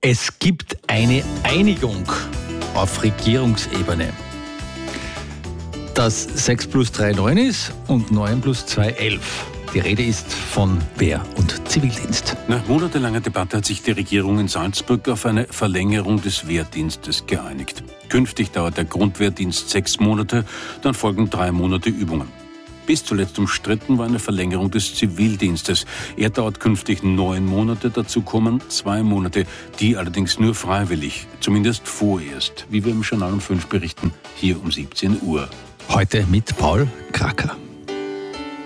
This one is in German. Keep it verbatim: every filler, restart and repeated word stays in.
Es gibt eine Einigung auf Regierungsebene, dass sechs plus drei neun ist und neun plus zwei elf. Die Rede ist von Wehr- und Zivildienst. Nach monatelanger Debatte hat sich die Regierung in Salzburg auf eine Verlängerung des Wehrdienstes geeinigt. Künftig dauert der Grundwehrdienst sechs Monate, dann folgen drei Monate Übungen. Bis zuletzt umstritten war eine Verlängerung des Zivildienstes. Er dauert künftig neun Monate, dazu kommen zwei Monate, die allerdings nur freiwillig, zumindest vorerst, wie wir im Journal um fünf berichten, hier um siebzehn Uhr. Heute mit Paul Kracker.